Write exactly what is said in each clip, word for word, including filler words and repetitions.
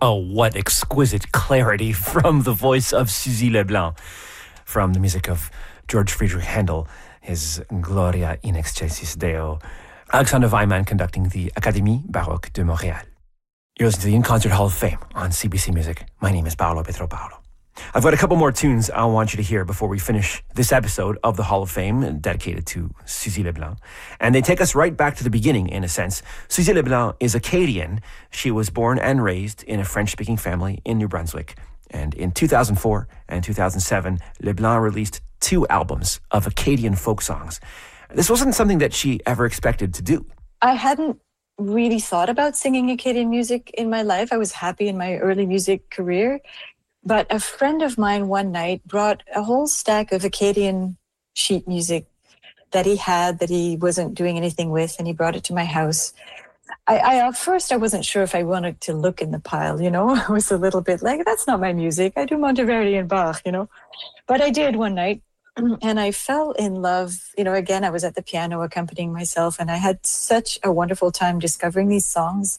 Oh, what exquisite clarity from the voice of Suzy Leblanc, from the music of George Friedrich Handel, his Gloria in excelsis Deo. Alexander Weinman conducting the Académie Baroque de Montréal. You're listening to the In Concert Hall of Fame on C B C Music. My name is Paolo Petropaulo. I've got a couple more tunes I want you to hear before we finish this episode of the Hall of Fame dedicated to Suzy Leblanc. And they take us right back to the beginning, in a sense. Suzy Leblanc is Acadian. She was born and raised in a French-speaking family in New Brunswick. And in two thousand four and two thousand seven, Leblanc released two albums of Acadian folk songs. This wasn't something that she ever expected to do. I hadn't really thought about singing Acadian music in my life. I was happy in my early music career. But a friend of mine one night brought a whole stack of Acadian sheet music that he had that he wasn't doing anything with, and he brought it to my house. I, I at first, I wasn't sure if I wanted to look in the pile, you know. I was a little bit like, that's not my music. I do Monteverdi and Bach, you know. But I did one night, and I fell in love. You know, again, I was at the piano accompanying myself, and I had such a wonderful time discovering these songs.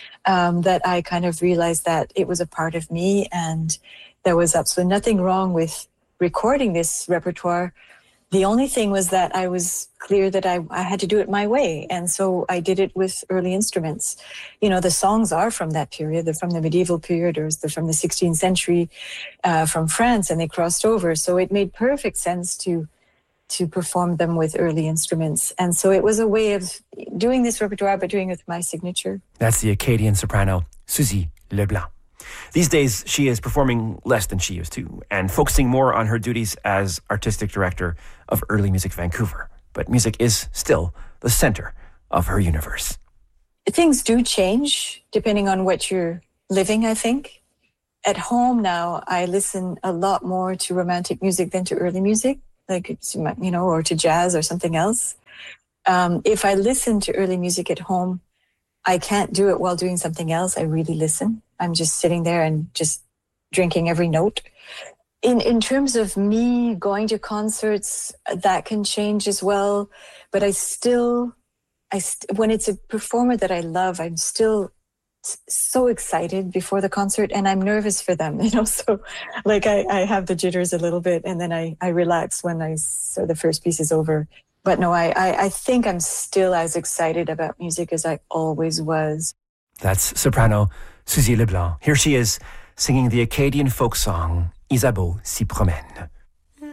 Um, that I kind of realized that it was a part of me, and there was absolutely nothing wrong with recording this repertoire. The only thing was that I was clear that I, I had to do it my way, and so I did it with early instruments. You know, the songs are from that period. They're from the medieval period, or they're from the sixteenth century, uh, from France, and they crossed over. So it made perfect sense to to perform them with early instruments. And so it was a way of doing this repertoire, but doing it with my signature. That's the Acadian soprano, Suzy Leblanc. These days, she is performing less than she used to and focusing more on her duties as artistic director of Early Music Vancouver. But music is still the center of her universe. Things do change depending on what you're living, I think. At home now, I listen a lot more to romantic music than to early music. Like, you know, or to jazz or something else. Um, if I listen to early music at home, I can't do it while doing something else. I really listen. I'm just sitting there and just drinking every note. In in terms of me going to concerts, that can change as well. But I still, I st- when it's a performer that I love, I'm still so excited before the concert, and I'm nervous for them, you know, so like I, I have the jitters a little bit, and then I, I relax when I so the first piece is over. But no, I, I, I think I'm still as excited about music as I always was. That's soprano Suzy Leblanc. Here she is singing the Acadian folk song Isabeau s'y promène.